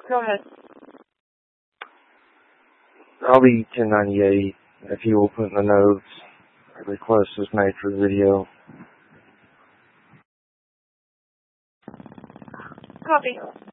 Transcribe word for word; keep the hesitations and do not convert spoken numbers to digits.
Go ahead. I'll be ten ninety-eight. If you will put in the notes, a request was made for the video. Copy.